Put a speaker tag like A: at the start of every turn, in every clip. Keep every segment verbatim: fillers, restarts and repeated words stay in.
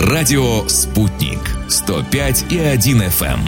A: Радио «Спутник» сто пять и один эф эм.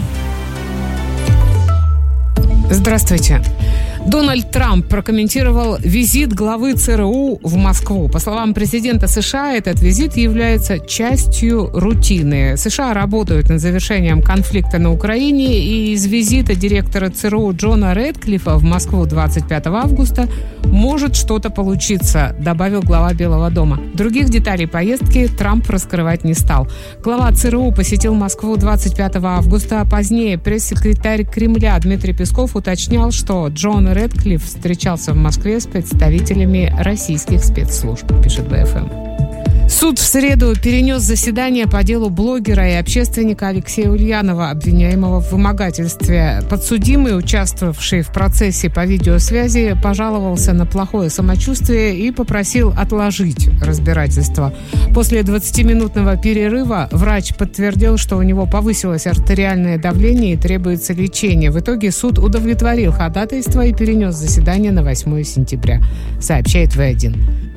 B: Здравствуйте. Дональд Трамп прокомментировал визит главы ЦРУ в Москву. По словам президента США, этот визит является частью рутины. США работают над завершением конфликта на Украине, и из визита директора ЦРУ Джона Рэдклиффа в Москву двадцать пятого августа может что-то получиться, добавил глава Белого дома. Других деталей поездки Трамп раскрывать не стал. Глава ЦРУ посетил Москву двадцать пятого августа, а позднее пресс-секретарь Кремля Дмитрий Песков уточнял, что Джон Рэдклифф встречался в Москве с представителями российских спецслужб, пишет бэ эф эм. Суд в среду перенес заседание по делу блогера и общественника Алексея Ульянова, обвиняемого в вымогательстве. Подсудимый, участвовавший в процессе по видеосвязи, пожаловался на плохое самочувствие и попросил отложить разбирательство. После двадцатиминутного перерыва врач подтвердил, что у него повысилось артериальное давление и требуется лечение. В итоге суд удовлетворил ходатайство и перенес заседание на восьмое сентября, сообщает вэ один.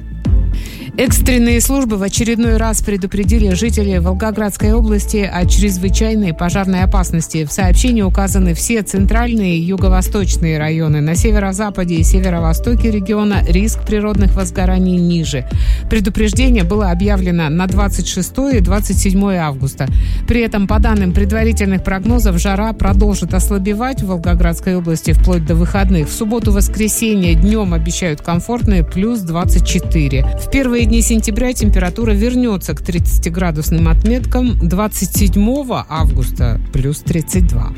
B: Экстренные службы в очередной раз предупредили жителей Волгоградской области о чрезвычайной пожарной опасности. В сообщении указаны все центральные и юго-восточные районы. На северо-западе и северо-востоке региона риск природных возгораний ниже. Предупреждение было объявлено на двадцать шестое и двадцать седьмое августа. При этом, по данным предварительных прогнозов, жара продолжит ослабевать в Волгоградской области вплоть до выходных. В субботу-воскресенье днем обещают комфортные плюс двадцать четыре. В первые дни сентября температура вернется к тридцатиградусным отметкам, двадцать седьмого августа плюс тридцать два.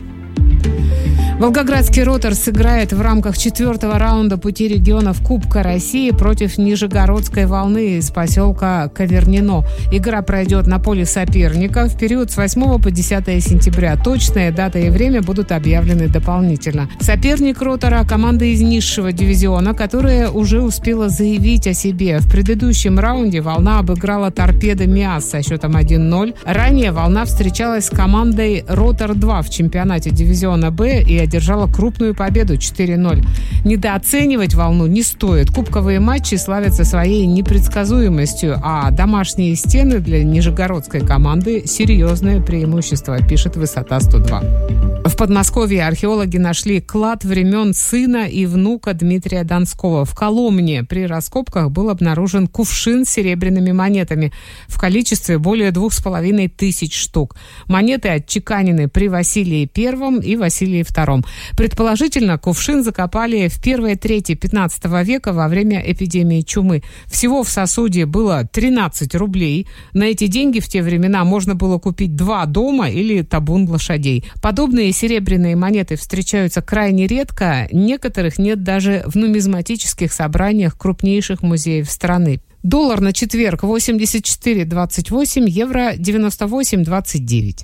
B: Волгоградский «Ротор» сыграет в рамках четвертого раунда пути регионов Кубка России против Нижегородской «Волны» из поселка Ковернино. Игра пройдет на поле соперника в период с восьмого по десятое сентября. Точная дата и время будут объявлены дополнительно. Соперник «Ротора» – команда из низшего дивизиона, которая уже успела заявить о себе. В предыдущем раунде «Волна» обыграла «Торпедо МИАС» со счетом один ноль. Ранее «Волна» встречалась с командой «Ротор-два» в чемпионате дивизиона «Б» и одержала крупную победу четыре ноль. Недооценивать «Волну» не стоит. Кубковые матчи славятся своей непредсказуемостью, а домашние стены для нижегородской команды – серьезное преимущество, пишет «Высота сто два». В Подмосковье археологи нашли клад времен сына и внука Дмитрия Донского. В Коломне при раскопках был обнаружен кувшин с серебряными монетами в количестве более двух с половиной тысяч штук. Монеты отчеканены при Василии Первом и Василии Втором. Предположительно, кувшин закопали в первой трети пятнадцатого века во время эпидемии чумы. Всего в сосуде было тринадцать рублей. На эти деньги в те времена можно было купить два дома или табун лошадей. Подобные серебряные монеты встречаются крайне редко. Некоторых нет даже в нумизматических собраниях крупнейших музеев страны. Доллар на четверг восемьдесят четыре двадцать восемь, евро девяносто восемь двадцать девять.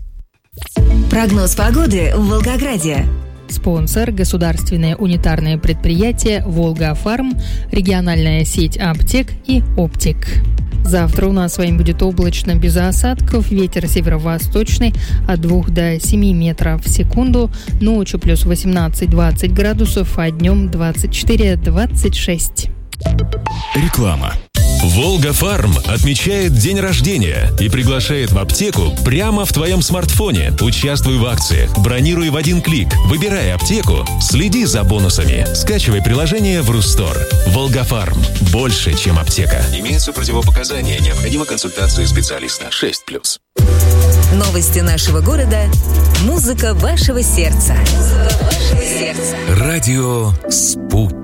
C: Прогноз погоды в Волгограде.
D: Спонсор – государственное унитарное предприятие «Волга-Фарм», региональная сеть аптек и оптик. Завтра у нас с вами будет облачно, без осадков, ветер северо-восточный от двух до семи метров в секунду, ночью плюс восемнадцать-двадцать градусов, а днем двадцать четыре двадцать шесть.
A: Реклама. «Волга-Фарм» отмечает день рождения и приглашает в аптеку прямо в твоем смартфоне. Участвуй в акциях, бронируй в один клик, выбирай аптеку, следи за бонусами. Скачивай приложение в Рустор. «Волга-Фарм» – больше, чем аптека. Имеются противопоказания, необходима консультация специалиста. шесть плюс.
C: Новости нашего города. Музыка вашего сердца. Музыка вашего сердца.
A: Радио «Спутник».